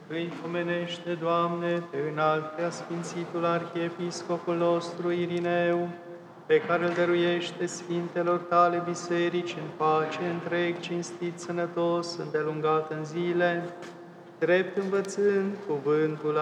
Îi pomenește, Doamne, pe înalt preasfințitul arhiepiscopul nostru Irineu, pe care îl dăruiește sfintelor tale biserici în pace întreg, cinstit, sănătos, îndelungat în zile, drept învățând cuvântul